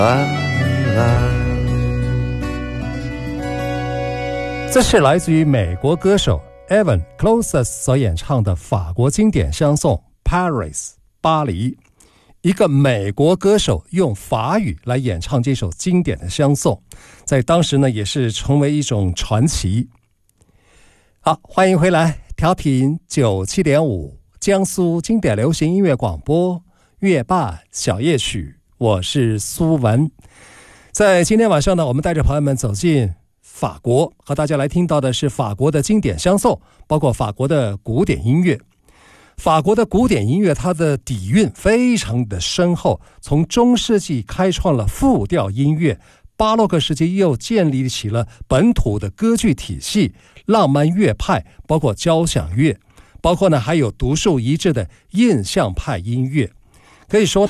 这是来自于美国歌手 Evan Closes 所演唱的法国经典相颂 Paris 巴黎。一个美国歌手用法语来演唱这首经典的相颂，在当时呢也是成为一种传奇。好，欢迎回来，调频97.5江苏经典流行音乐广播乐霸小夜曲，我是苏文。在今天晚上呢，我们带着朋友们走进法国，和大家来听到的是法国的经典相颂，包括法国的古典音乐。法国的古典音乐它的底蕴非常的深厚，从中世纪开创了复调音乐，巴洛克时期又建立起了本土的歌剧体系，浪漫乐派，包括交响乐，包括呢还有独树一帜的印象派音乐。可以说